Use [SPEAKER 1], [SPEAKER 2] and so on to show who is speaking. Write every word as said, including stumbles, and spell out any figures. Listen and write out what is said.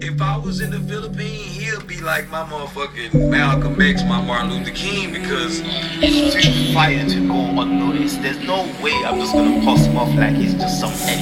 [SPEAKER 1] If I was in the Philippines, he'll be like my motherfucking Malcolm X, my Martin Luther King, because
[SPEAKER 2] It's too fire to go unnoticed. There's no way I'm just gonna pass him off like he's just some